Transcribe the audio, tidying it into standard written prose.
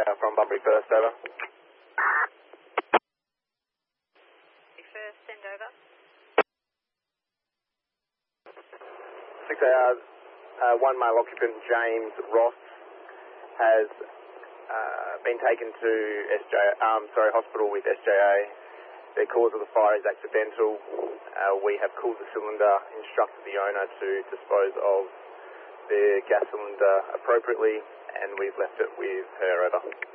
from Bunbury First, over. First, send over. 6AR, one male occupant, James Ross, has been taken to hospital with SJA. The cause of the fire is accidental. We have cooled the cylinder, instructed the owner to dispose of the gas cylinder appropriately, and we've left it with her, over.